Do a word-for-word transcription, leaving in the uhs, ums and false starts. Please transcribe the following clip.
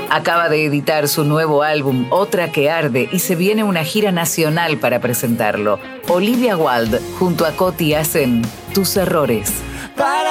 Acaba de editar su nuevo álbum, Otra que Arde, y se viene una gira nacional para presentarlo. Olivia Wilde junto a Coti hacen Tus Errores. Para